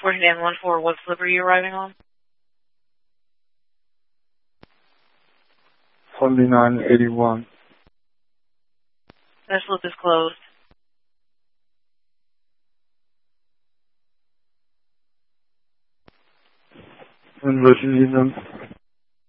4914, what slip are you arriving on? 2981. That slip is closed. And what do you need them?